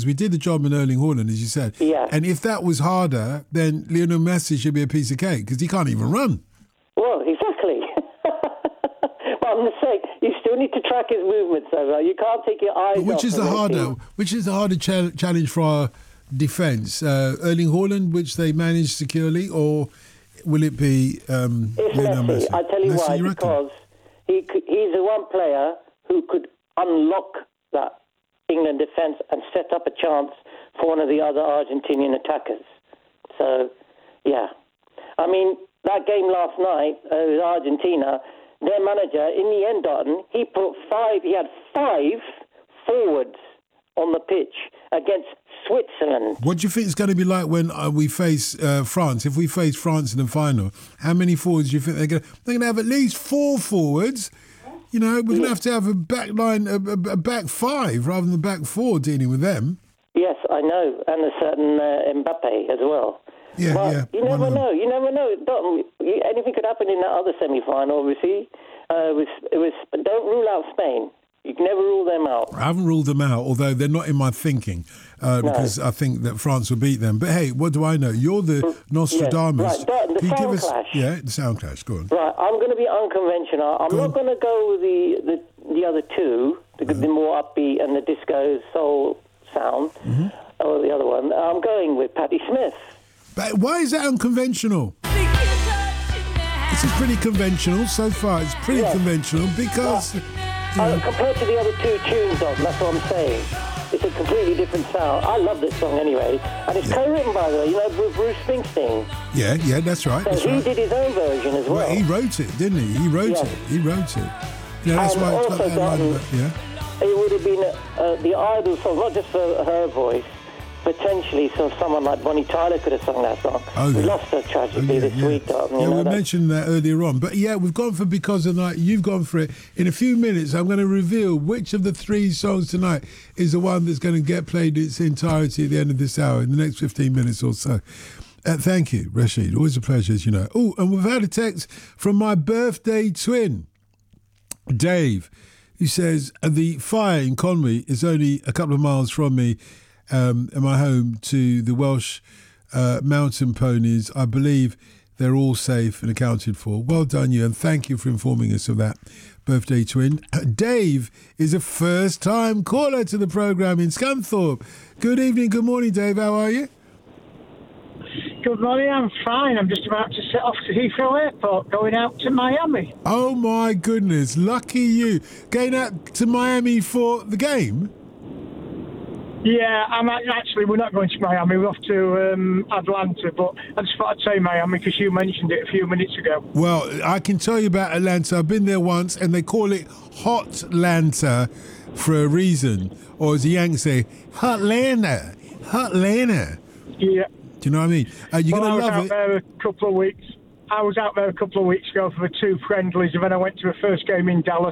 because we did the job in Erling Haaland, as you said. Yeah. And if that was harder, then Lionel Messi should be a piece of cake because he can't even run. Well, exactly. But I'm just saying, you still need to track his movements, though. You can't take your eyes off. Which is the harder challenge for our defence? Erling Haaland, which they managed securely, or will it be it's Lionel Messi? I tell you Messi, why, you reckon? because he's the one player who could unlock that England defence and set up a chance for one of the other Argentinian attackers. So, yeah. I mean, that game last night with Argentina, their manager, in the end, Dalton, he had five forwards on the pitch against Switzerland. What do you think it's going to be like when we face France? If we face France in the final, how many forwards do you think they're going to? They're going to have at least 4 forwards. You know, we're going to have a back line, a back 5 rather than a back 4 dealing with them. Yes, I know, and a certain Mbappe as well. Yeah, but yeah. You never know. Dalton, anything could happen in that other semi-final, obviously. Don't rule out Spain. You can never rule them out. I haven't ruled them out, although they're not in my thinking, because I think that France will beat them. But hey, what do I know? You're the Nostradamus. Right, Dalton, the sound clash. Yeah, the sound clash. Go on. Right, I'm going to be unconventional. I'm not going to go with the other two, the more upbeat and the disco soul sound, or the other one. I'm going with Patti Smith. But why is that unconventional? This is pretty conventional so far. It's pretty conventional because... compared to the other two tunes, that's what I'm saying. It's a completely different sound. I love this song anyway. And it's co-written, by the way, with Bruce Springsteen. Yeah, that's right. So he did his own version as well. He wrote it, didn't he? He wrote it. Yeah, that's why it's got that line. It would have been the idol song, not just for her voice. Potentially, someone like Bonnie Tyler could have sung that song. We lost her tragically this week. We mentioned that earlier on. But yeah, we've gone for Because of the Night. You've gone for it. In a few minutes, I'm going to reveal which of the 3 songs tonight is the one that's going to get played in its entirety at the end of this hour, in the next 15 minutes or so. Thank you, Rashid. Always a pleasure, as you know. Oh, and we've had a text from my birthday twin, Dave, who says, the fire in Conwy is only a couple of miles from me. At my home to the Welsh mountain ponies. I believe they're all safe and accounted for. Well done you, and thank you for informing us of that, birthday twin. Dave is a first-time caller to the programme in Scunthorpe. Good evening, good morning, Dave. How are you? Good morning, I'm fine. I'm just about to set off to Heathrow Airport, going out to Miami. Oh, my goodness. Lucky you. Going out to Miami for the game? Yeah, we're not going to Miami. We're off to Atlanta, but I just thought I'd say Miami because you mentioned it a few minutes ago. Well, I can tell you about Atlanta. I've been there once, and they call it Hotlanta for a reason. Or as the Yanks say, Hotlanta. Yeah. Do you know what I mean? You're going to love it. I was out there a couple of weeks ago for the 2 friendlies, and then I went to a first game in Dallas,